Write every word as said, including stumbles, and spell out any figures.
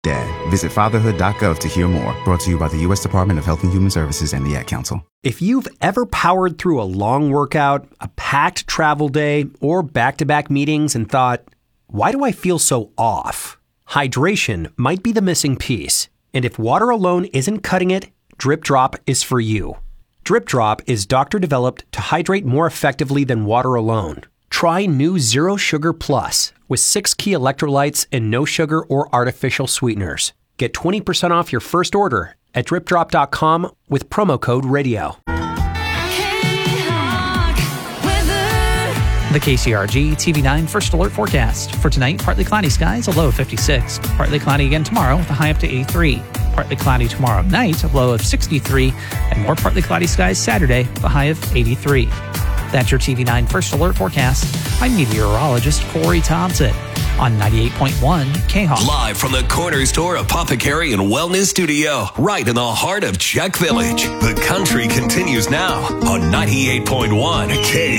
Dad. Visit fatherhood dot gov to hear more. Brought to you by the U S Department of Health and Human Services and the Ad Council. If you've ever powered through a long workout, a packed travel day, or back-to-back meetings and thought, why do I feel so off? Hydration might be the missing piece. And if water alone isn't cutting it, Drip Drop is for you. Drip Drop is doctor-developed to hydrate more effectively than water alone. Try new Zero Sugar Plus with six key electrolytes and no sugar or artificial sweeteners. Get twenty percent off your first order at drip drop dot com with promo code radio. The K C R G T V nine First Alert forecast. For tonight, partly cloudy skies, a low of fifty-six. Partly cloudy again tomorrow with a high up to eighty-three. Partly cloudy tomorrow night, a low of sixty-three. And more partly cloudy skies Saturday with a high of eighty-three. That's your T V nine First Alert forecast. I'm meteorologist Corey Thompson on ninety-eight point one K-Hawk. Live from the Corner Store Apothecary and Wellness Studio, right in the heart of Czech Village. The country continues now on ninety-eight point one K-Hawk.